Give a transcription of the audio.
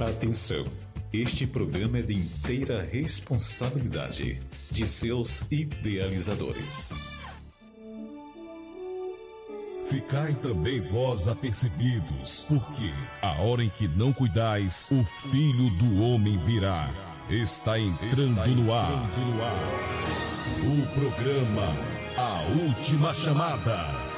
Atenção! Este programa é de inteira responsabilidade de seus idealizadores. Ficai também vós apercebidos, porque a hora em que não cuidais, o Filho do Homem virá. Está entrando no ar. O programa A Última Chamada.